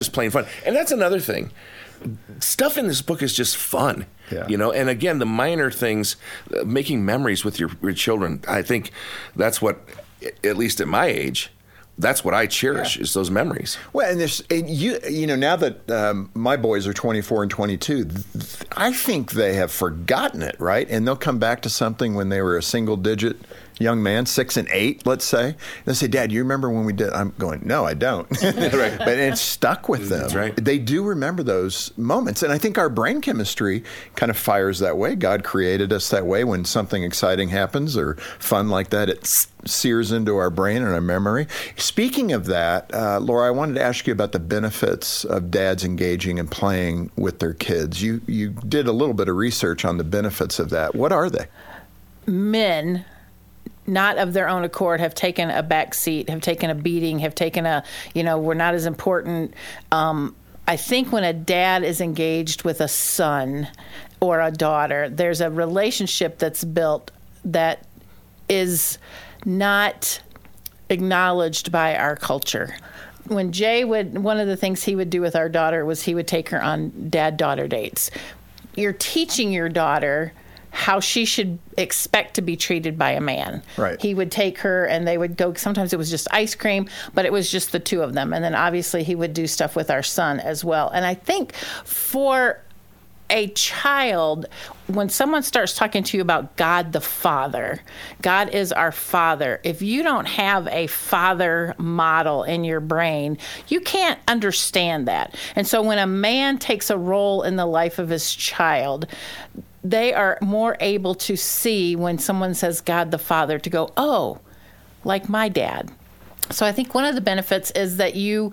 just plain fun. And that's another thing. Stuff in this book is just fun, and again, the minor things, making memories with your children. I think that's what, at least at my age, that's what I cherish is those memories. Well, and this, now that my boys are 24 and 22, I think they have forgotten it, right? And they'll come back to something when they were a single-digit young man, 6 and 8, let's say. They'll say, Dad, you remember when we did? I'm going, no, I don't. Right. But it's stuck with them. That's right. They do remember those moments. And I think our brain chemistry kind of fires that way. God created us that way. When something exciting happens or fun like that, it sears into our brain and our memory. Speaking of that, Laura, I wanted to ask you about the benefits of dads engaging and playing with their kids. You did a little bit of research on the benefits of that. What are they? Men, not of their own accord, have taken a back seat, have taken a beating, have taken we're not as important. I think when a dad is engaged with a son or a daughter, there's a relationship that's built that is not acknowledged by our culture. When Jay one of the things he would do with our daughter was he would take her on dad-daughter dates. You're teaching your daughter how she should expect to be treated by a man. Right. He would take her and they would go, sometimes it was just ice cream, but it was just the two of them. And then obviously he would do stuff with our son as well. And I think for a child, when someone starts talking to you about God the Father, God is our Father. If you don't have a father model in your brain, you can't understand that. And so when a man takes a role in the life of his child, they are more able to see when someone says God the Father to go, oh, like my dad. So I think one of the benefits is that you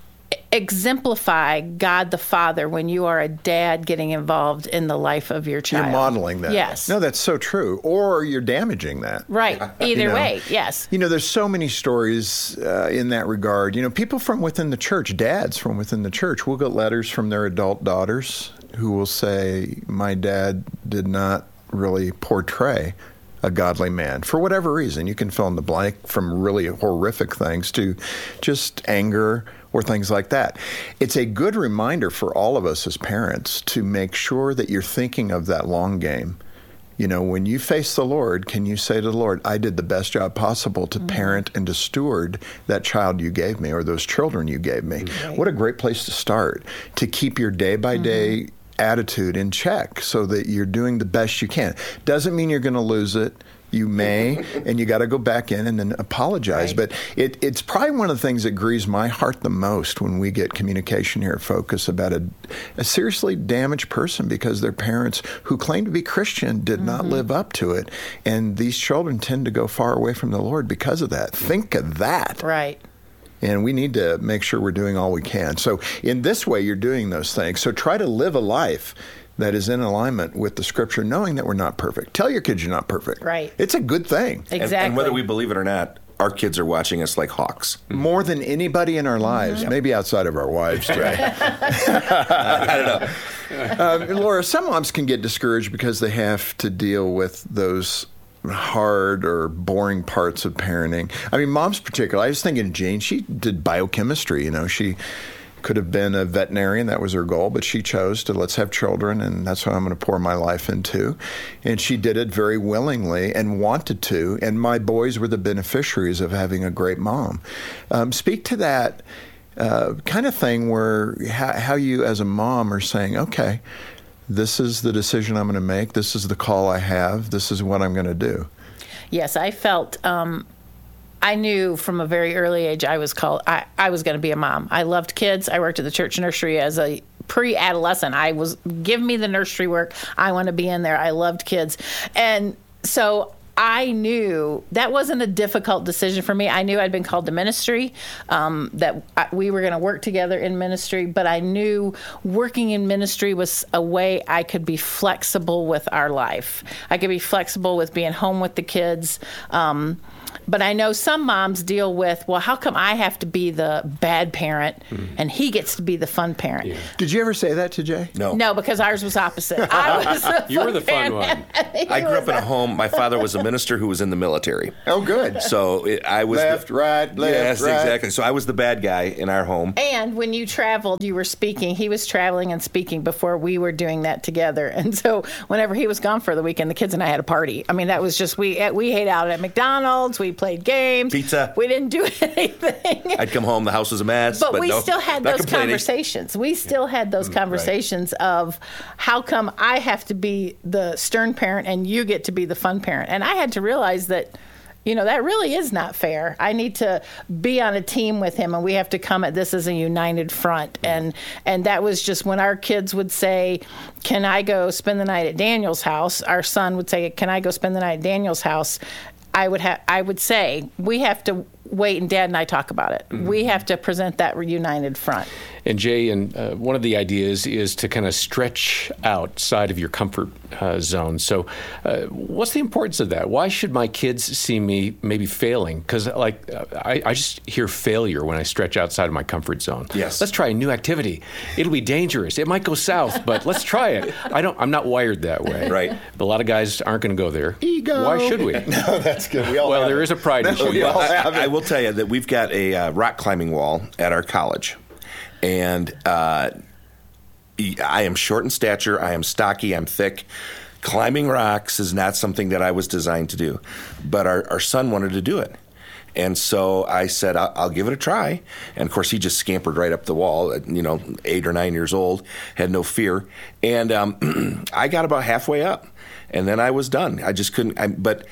exemplify God the Father when you are a dad getting involved in the life of your child. You're modeling that. Yes. No, that's so true. Or you're damaging that. Right. Either way, yes. There's so many stories in that regard. People from within the church, dads from within the church, will get letters from their adult daughters who will say, my dad did not really portray a godly man. For whatever reason, you can fill in the blank, from really horrific things to just anger or things like that. It's a good reminder for all of us as parents to make sure that you're thinking of that long game. When you face the Lord, can you say to the Lord, I did the best job possible to parent and to steward that child you gave me or those children you gave me? Right. What a great place to start, to keep your day-by-day attitude in check so that you're doing the best you can. Doesn't mean you're going to lose it. You may, and you got to go back in and then apologize. Right. But it's probably one of the things that grieves my heart the most when we get communication here at Focus about a seriously damaged person because their parents, who claim to be Christian, did not live up to it. And these children tend to go far away from the Lord because of that. Think of that. Right. And we need to make sure we're doing all we can. So in this way, you're doing those things. So try to live a life that is in alignment with the Scripture, knowing that we're not perfect. Tell your kids you're not perfect. Right. It's a good thing. Exactly. And whether we believe it or not, our kids are watching us like hawks. More than anybody in our lives, maybe outside of our wives, Jay. I don't know. Laura, some moms can get discouraged because they have to deal with those hard or boring parts of parenting. I mean, moms particularly. I was thinking of Jane. She did biochemistry. She could have been a veterinarian. That was her goal, but she chose to let's have children, and that's what I'm going to pour my life into. And she did it very willingly and wanted to, and my boys were the beneficiaries of having a great mom. Speak to that kind of thing where how you as a mom are saying, okay, this is the decision I'm going to make. This is the call I have. This is what I'm going to do. Yes, I felt, I knew from a very early age I was called, I was going to be a mom. I loved kids. I worked at the church nursery as a pre-adolescent. Give me the nursery work. I want to be in there. I loved kids. And so I knew that wasn't a difficult decision for me. I knew I'd been called to ministry, that we were going to work together in ministry, but I knew working in ministry was a way I could be flexible with our life. I could be flexible with being home with the kids. But I know some moms deal with, well, how come I have to be the bad parent and he gets to be the fun parent? Yeah. Did you ever say that to Jay? No. No, because ours was opposite. I was you were the fun one. I grew up in a home. My father was a minister who was in the military. Oh, good. So I was right. Yes, exactly. So I was the bad guy in our home. And when you traveled, you were speaking. He was traveling and speaking before we were doing that together. And so whenever he was gone for the weekend, the kids and I had a party. I mean, that was just, we ate out at McDonald's. We played games. Pizza. We didn't do anything. I'd come home, the house was a mess. But we still had those conversations. We still had those conversations of how come I have to be the stern parent and you get to be the fun parent. And I had to realize that, that really is not fair. I need to be on a team with him, and we have to come at this as a united front. And that was just when our kids would say, can I go spend the night at Daniel's house? Our son would say, can I go spend the night at Daniel's house? I would say, we have to wait and Dad and I talk about it. Mm-hmm. We have to present that united front. And Jay, one of the ideas is to kind of stretch outside of your comfort zone. So what's the importance of that? Why should my kids see me maybe failing? Because I just hear failure when I stretch outside of my comfort zone. Yes. Let's try a new activity. It'll be dangerous. It might go south, but let's try it. I'm not wired that way. Right. But a lot of guys aren't going to go there. Ego. Why should we? No, that's good. Well, there is a pride issue. I will tell you that we've got a rock climbing wall at our college. And I am short in stature. I am stocky. I'm thick. Climbing rocks is not something that I was designed to do. But our son wanted to do it. And so I said, I'll give it a try. And, of course, he just scampered right up the wall at, 8 or 9 years old, had no fear. And I got about halfway up. And then I was done. I just couldn't. But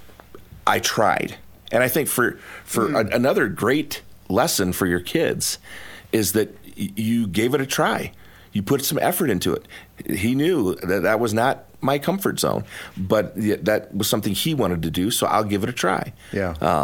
I tried. And I think for another great lesson for your kids is that you gave it a try. You put some effort into it. He knew that was not my comfort zone, but that was something he wanted to do, so I'll give it a try. Yeah.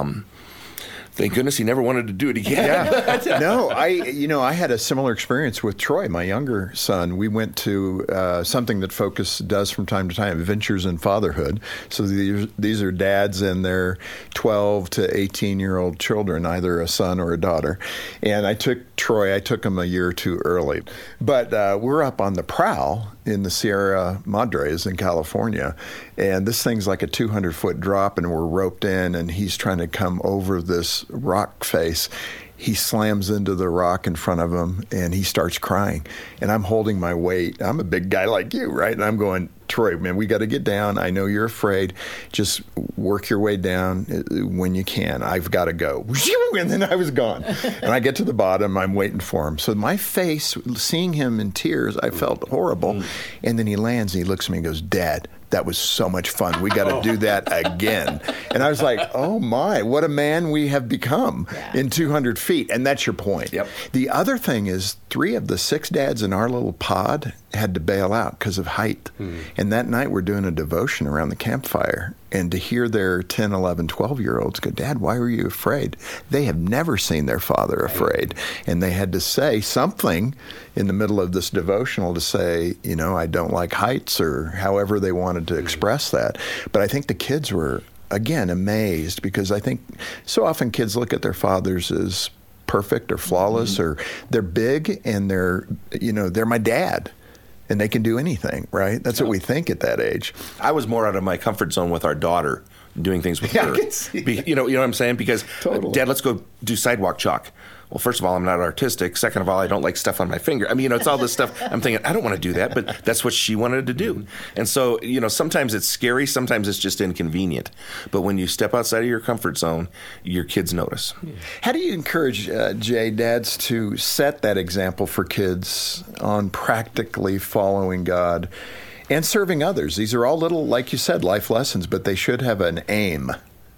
Thank goodness he never wanted to do it again. Yeah. No, I had a similar experience with Troy, my younger son. We went to something that Focus does from time to time, Adventures in Fatherhood. So these are dads and their 12 to 18-year-old children, either a son or a daughter. And I took him a year or two early. But we're up on the prow in the Sierra Madres in California. And this thing's like a 200-foot drop, and we're roped in, and he's trying to come over this rock face. He slams into the rock in front of him, and he starts crying. And I'm holding my weight. I'm a big guy like you, right? And I'm going, Troy, man, we got to get down. I know you're afraid. Just work your way down when you can. I've got to go. And then I was gone. And I get to the bottom. I'm waiting for him. So my face, seeing him in tears, I felt horrible. And then he lands, and he looks at me and goes, Dad, that was so much fun. We got to do that again. And I was like, oh, my, what a man we have become in 200 feet. And that's your point. Yep. The other thing is 3 of the 6 dads in our little pod had to bail out because of height. And that night we're doing a devotion around the campfire. And to hear their 10, 11, 12-year-olds go, Dad, why were you afraid? They have never seen their father afraid. And they had to say something in the middle of this devotional to say, I don't like heights, or however they wanted to express that. But I think the kids were, again, amazed, because I think so often kids look at their fathers as perfect or flawless, or they're big and they're my dad. And they can do anything, right? That's what we think at that age. I was more out of my comfort zone with our daughter, doing things with her. I can see that. You know what I'm saying? Because, Totally. Dad, let's go do sidewalk chalk. Well, first of all, I'm not artistic. Second of all, I don't like stuff on my finger. I mean, it's all this stuff. I'm thinking, I don't want to do that, but that's what she wanted to do. And so, sometimes it's scary. Sometimes it's just inconvenient. But when you step outside of your comfort zone, your kids notice. How do you encourage, Jay, dads to set that example for kids on practically following God and serving others? These are all little, like you said, life lessons, but they should have an aim.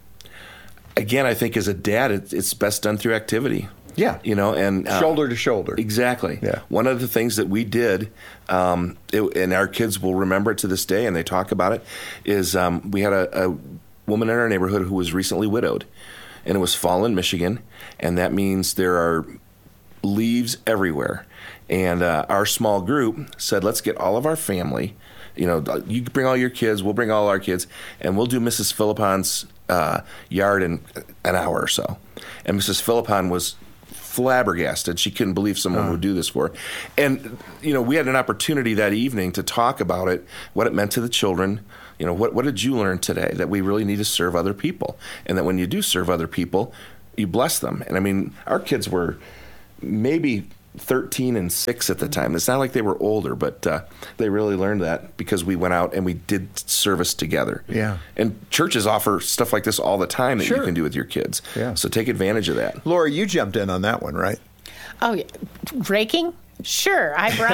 Again, I think as a dad, it's best done through activity. Yeah. And shoulder to shoulder. Exactly. Yeah. One of the things that we did, and our kids will remember it to this day, and they talk about it, is we had a woman in our neighborhood who was recently widowed, and it was fall in Michigan, and that means there are leaves everywhere. And our small group said, let's get all of our family You bring all your kids, we'll bring all our kids, and we'll do Mrs. Philippon's yard in an hour or so. And Mrs. Philippon was flabbergasted. She couldn't believe someone would do this for her. And, we had an opportunity that evening to talk about it, what it meant to the children. What did you learn today? That we really need to serve other people. And that when you do serve other people, you bless them. And I mean, our kids were maybe 13 and 6 at the time. It's not like they were older, but they really learned that because we went out and we did service together. Yeah. And churches offer stuff like this all the time that you can do with your kids. Yeah. So take advantage of that. Laura, you jumped in on that one, right? Oh, yeah. Raking? Sure.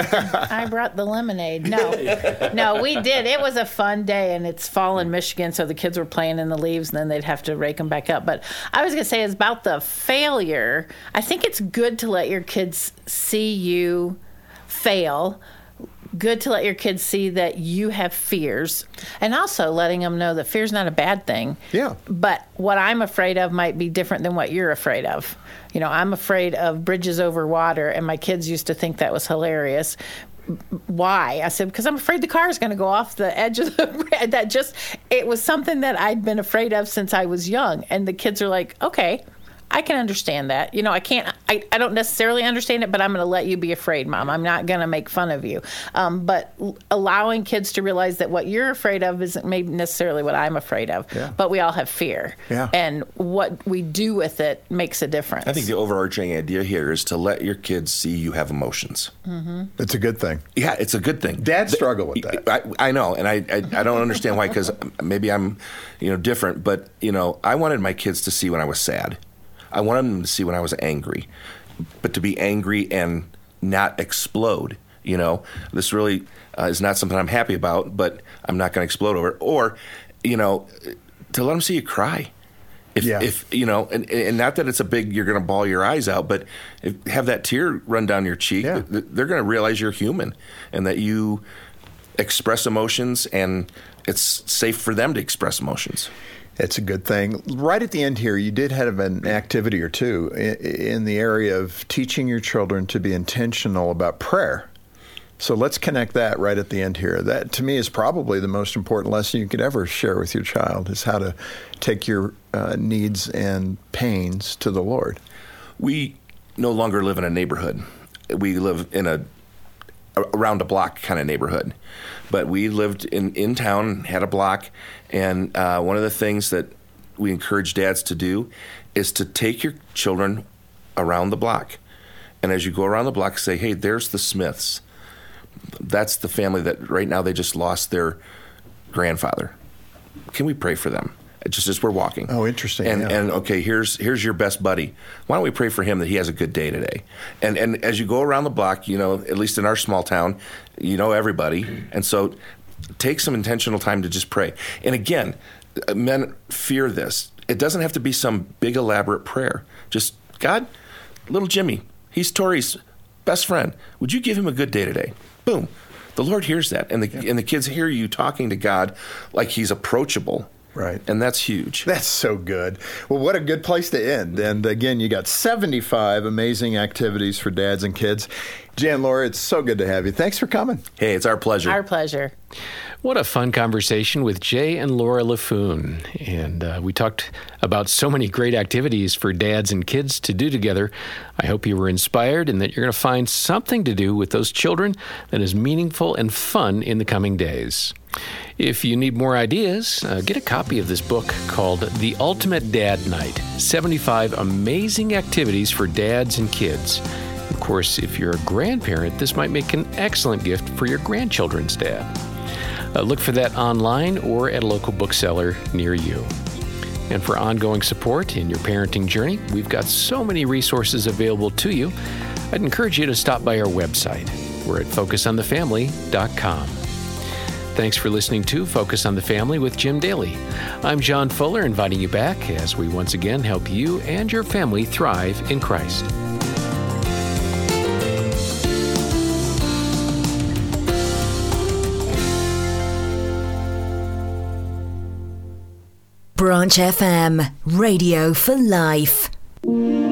I brought the lemonade. No, we did. It was a fun day, and it's fall in Michigan, so the kids were playing in the leaves, and then they'd have to rake them back up. But I was going to say is about the failure. I think it's good to let your kids see you fail. Good to let your kids see that you have fears, and also letting them know that fear's not a bad thing. Yeah. But what I'm afraid of might be different than what you're afraid of. I'm afraid of bridges over water, and my kids used to think that was hilarious. Why? I said, because I'm afraid the car is going to go off the edge of the bridge. It was something that I'd been afraid of since I was young. And the kids are like, okay, I can understand that. I don't necessarily understand it, but I'm going to let you be afraid, Mom. I'm not going to make fun of you. But allowing kids to realize that what you're afraid of isn't maybe necessarily what I'm afraid of. Yeah. But we all have fear. Yeah. And what we do with it makes a difference. I think the overarching idea here is to let your kids see you have emotions. Mm-hmm. It's a good thing. Yeah, it's a good thing. Dads struggle with that. I know, and I don't understand why, because maybe I'm different, but I wanted my kids to see when I was sad. I wanted them to see when I was angry, but to be angry and not explode. This really is not something I'm happy about, but I'm not going to explode over it. Or, to let them see you cry. If and not that it's a big, you're going to bawl your eyes out, but have that tear run down your cheek. Yeah. They're going to realize you're human and that you express emotions, and it's safe for them to express emotions. It's a good thing. Right at the end here, you did have an activity or two in the area of teaching your children to be intentional about prayer. So let's connect that right at the end here. That, to me, is probably the most important lesson you could ever share with your child, is how to take your needs and pains to the Lord. We no longer live in a neighborhood. We live in a around a block kind of neighborhood. But we lived in town, had a block, and one of the things that we encourage dads to do is to take your children around the block. And as you go around the block, say, hey, there's the Smiths. That's the family that right now they just lost their grandfather. Can we pray for them? Just as we're walking. Oh, interesting. And okay, here's your best buddy. Why don't we pray for him that he has a good day today? And as you go around the block, at least in our small town, everybody. And so take some intentional time to just pray. And again, men fear this. It doesn't have to be some big elaborate prayer. Just, God, little Jimmy, he's Tori's best friend. Would you give him a good day today? Boom. The Lord hears that. And the kids hear you talking to God like he's approachable. Right. And that's huge. That's so good. Well, what a good place to end. And again, you got 75 amazing activities for dads and kids. Jan, Laura, it's so good to have you. Thanks for coming. Hey, it's our pleasure. Our pleasure. What a fun conversation with Jay and Laura LaFoon. And we talked about so many great activities for dads and kids to do together. I hope you were inspired and that you're going to find something to do with those children that is meaningful and fun in the coming days. If you need more ideas, get a copy of this book called The Ultimate Dad Night, 75 Amazing Activities for Dads and Kids. Of course, if you're a grandparent, this might make an excellent gift for your grandchildren's dad. Look for that online or at a local bookseller near you. And for ongoing support in your parenting journey, we've got so many resources available to you. I'd encourage you to stop by our website. We're at focusonthefamily.com. Thanks for listening to Focus on the Family with Jim Daly. I'm John Fuller, inviting you back as we once again help you and your family thrive in Christ. Branch FM, radio for life.